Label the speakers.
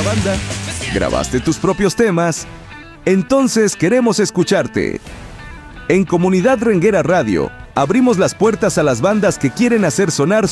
Speaker 1: banda? ¿Grabaste tus propios temas? Entonces queremos escucharte. En Comunidad Renguera Radio, abrimos las puertas a las bandas que quieren hacer sonar